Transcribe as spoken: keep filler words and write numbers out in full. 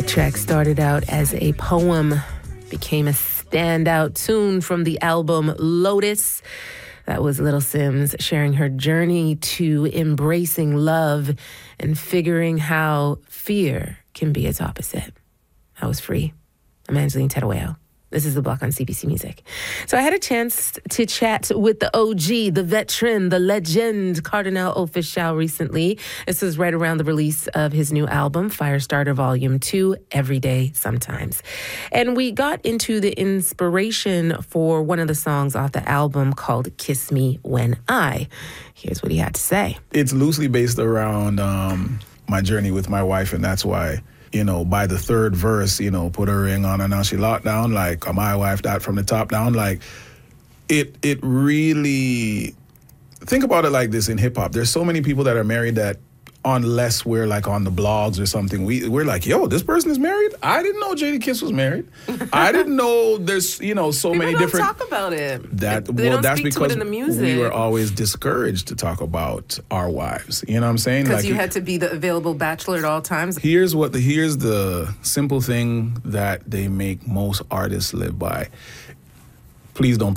track started out as a poem, became a standout tune from the album Lotus. That was Little Simz sharing her journey to embracing love and figuring how fear can be its opposite. I was Free. I'm Angeline Terueo. This is The Block on C B C Music. So I had a chance to chat with the O G, the veteran, the legend, Kardinal Offishall recently. This was right around the release of his new album, Firestarter Volume two, Every Day Sometimes. And we got into the inspiration for one of the songs off the album called Kiss Me When I. Here's what he had to say. It's loosely based around um, my journey with my wife, and that's why, you know, by the third verse, you know, put her ring on and now she locked down, like, oh, my wife, that from the top down, like, it it really, think about it like this in hip-hop. There's so many people that are married that unless we're, like, on the blogs or something, we, we're like, yo, this person is married? I didn't know Jadakiss was married. I didn't know there's, you know, so People many don't different... talk about it. That, they well, don't that's speak to because it in the music. we were always discouraged to talk about our wives. You know what I'm saying? Because like, you had to be the available bachelor at all times. Here's what the here's the simple thing that they make most artists live by. Please don't